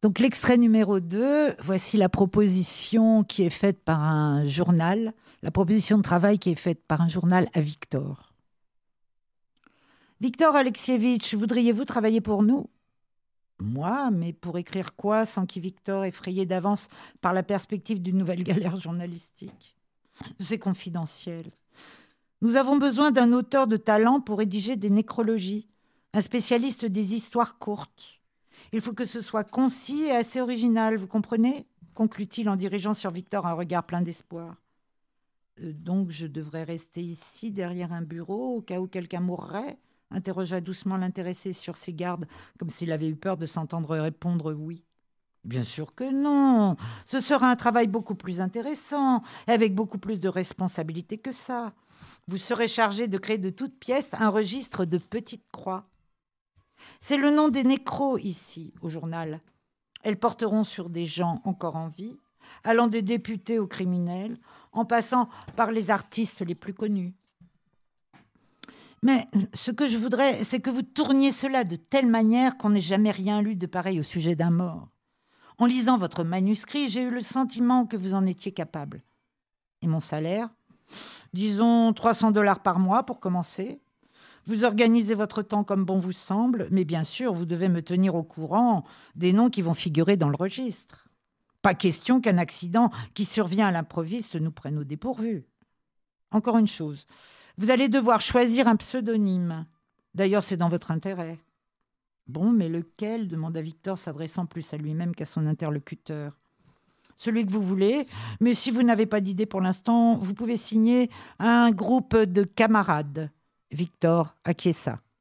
Donc l'extrait numéro 2, voici la proposition qui est faite par un journal, la proposition de travail qui est faite par un journal à Victor. Victor Alexievitch, voudriez-vous travailler pour nous ? Moi, mais pour écrire quoi sans qui Victor, effrayé d'avance par la perspective d'une nouvelle galère journalistique ? C'est confidentiel. Nous avons besoin d'un auteur de talent pour rédiger des nécrologies, un spécialiste des histoires courtes. Il faut que ce soit concis et assez original, vous comprenez ? Conclut-il en dirigeant sur Victor un regard plein d'espoir. Donc je devrais rester ici, derrière un bureau, au cas où quelqu'un mourrait ? Interrogea doucement l'intéressé sur ses gardes, comme s'il avait eu peur de s'entendre répondre oui. Bien sûr que non. Ce sera un travail beaucoup plus intéressant, avec beaucoup plus de responsabilités que ça. Vous serez chargé de créer de toutes pièces un registre de petites croix. C'est le nom des nécros ici, au journal. Elles porteront sur des gens encore en vie, allant des députés aux criminels, en passant par les artistes les plus connus. Mais ce que je voudrais, c'est que vous tourniez cela de telle manière qu'on n'ait jamais rien lu de pareil au sujet d'un mort. En lisant votre manuscrit, j'ai eu le sentiment que vous en étiez capable. Et mon salaire ? Disons $300 par mois pour commencer. Vous organisez votre temps comme bon vous semble, mais bien sûr, vous devez me tenir au courant des noms qui vont figurer dans le registre. Pas question qu'un accident qui survient à l'improviste nous prenne au dépourvu. Encore une chose, vous allez devoir choisir un pseudonyme. D'ailleurs, c'est dans votre intérêt. Bon, mais lequel ? Demanda Victor, s'adressant plus à lui-même qu'à son interlocuteur. Celui que vous voulez, mais si vous n'avez pas d'idée pour l'instant, vous pouvez signer un groupe de camarades. Victor acquiesça.